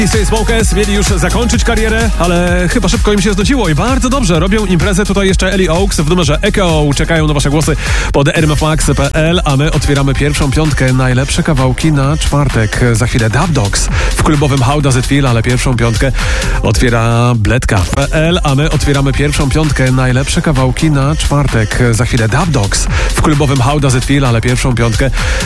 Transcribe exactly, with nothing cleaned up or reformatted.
Smokers mieli już zakończyć karierę, ale chyba szybko im się znudziło i bardzo dobrze, robią imprezę. Tutaj jeszcze Ellie Oaks w numerze Echo. Czekają na wasze głosy pod r m f max kropka p l, a my otwieramy pierwszą piątkę. Najlepsze kawałki na czwartek. Za chwilę Dub Dogs w klubowym How Does It Feel, ale pierwszą piątkę otwiera Bledka kropka p l, a my otwieramy pierwszą piątkę. Najlepsze kawałki na czwartek. Za chwilę Dub Dogs w klubowym How Does It Feel, ale pierwszą piątkę